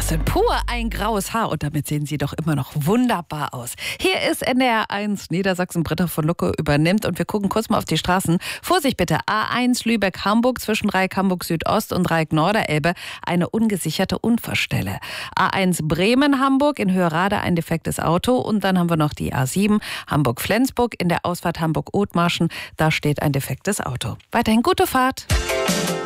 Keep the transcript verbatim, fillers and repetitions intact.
Das sind pur ein graues Haar und damit sehen Sie doch immer noch wunderbar aus. Hier ist N D R eins Niedersachsen. Britta von Lucke übernimmt und wir gucken kurz mal auf die Straßen. Vorsicht bitte, A eins Lübeck-Hamburg zwischen Dreieck Hamburg-Südost und Dreieck Norderelbe eine ungesicherte Unfallstelle. A eins Bremen-Hamburg in Höherrade ein defektes Auto und dann haben wir noch die A sieben Hamburg-Flensburg in der Ausfahrt Hamburg-Othmarschen. Da steht ein defektes Auto. Weiterhin gute Fahrt.